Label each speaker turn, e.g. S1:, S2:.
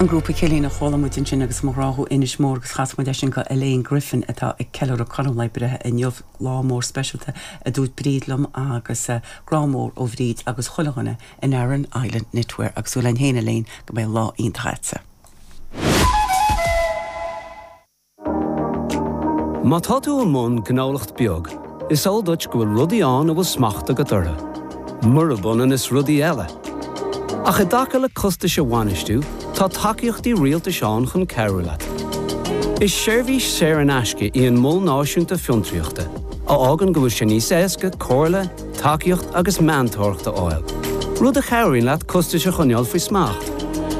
S1: An grúpa célína cholamútin sin agus marráthú inis mór agus chasmuid sin go Elaine Griffin atá ag ceile a conmlaid brethe in jobh lámór specialta a dúd brídlam agus grámór ó bhríd agus chulaghanna in Aran Island Knitwear agus úlainn héna léin go mé lá iontaitsa.
S2: Má tá tú an mún gnálacht beag, is áldait go bhfuil rudaí an a bhfuil smachta go dtúra. Murabunan is rudaí eile. Ach a daca le costa se bhainistú, tá takeíochtaí rialta seán chun ceiriú leat. Is seirbhís séir an aisce í an mul náisiúnta fiontraíochta, a ágan go bhfuil sé níos éasca, cóirla, takeíocht agus meantóireachta áil. Rud a cheiriúin leat costa se chuneal faoi smacht.